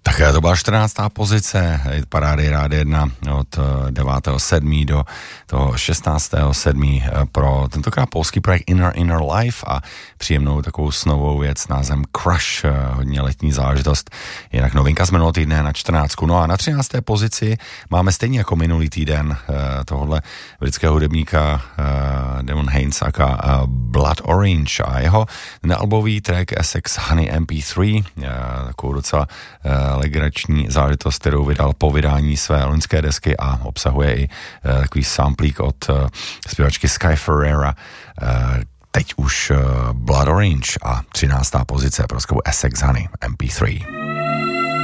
Tak to byla 14. pozice parády Rádia 1 od 9.7. do toho 16.7. pro tentokrát polský projekt Inner Life a příjemnou takovou snovou věc s názvem Crush, hodně letní záležitost. Jinak novinka z minulého týdne na 14. No a na 13. pozici máme stejně jako minulý týden tohohle britského hudebníka Damon Haynes aka Blood Orange a jeho nealbový track Essex Honey MP3, takovou docela legrační záležitost, kterou vydal po vydání své loňské desky a obsahuje i takový samplík od zpěvačky Sky Ferreira. Teď už Blood Orange a 13. pozice pro skladbu Essex Honey MP3.